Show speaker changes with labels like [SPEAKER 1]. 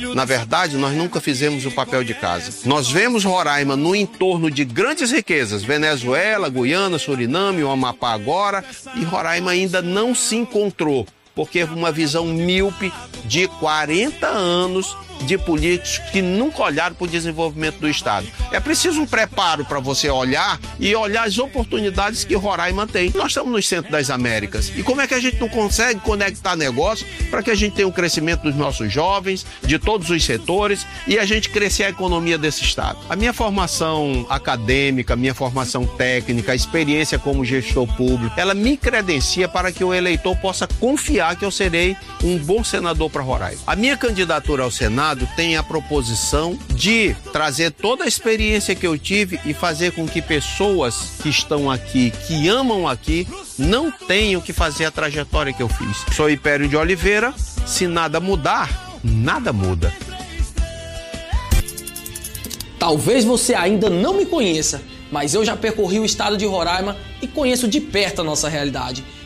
[SPEAKER 1] Na verdade, nós nunca fizemos o papel de casa. Nós vemos Roraima no entorno de grandes riquezas, Venezuela, Guiana, Suriname, o Amapá agora, e Roraima ainda não se encontrou, porque uma visão míope de 40 anos de políticos que nunca olharam para o desenvolvimento do Estado. É preciso um preparo para você olhar e olhar as oportunidades que Roraima tem. Nós estamos no centro das Américas. E como é que a gente não consegue conectar negócios para que a gente tenha um crescimento dos nossos jovens, de todos os setores, e a gente crescer a economia desse Estado? A minha formação acadêmica, a minha formação técnica, a experiência como gestor público, ela me credencia para que o eleitor possa confiar que eu serei um bom senador para Roraima. A minha candidatura ao Senado tem a proposição de trazer toda a experiência que eu tive e fazer com que pessoas que estão aqui, que amam aqui, não tenham que fazer a trajetória que eu fiz. Sou Hipério de Oliveira, se nada mudar, nada muda.
[SPEAKER 2] Talvez você ainda não me conheça, mas eu já percorri o estado de Roraima e conheço de perto a nossa realidade.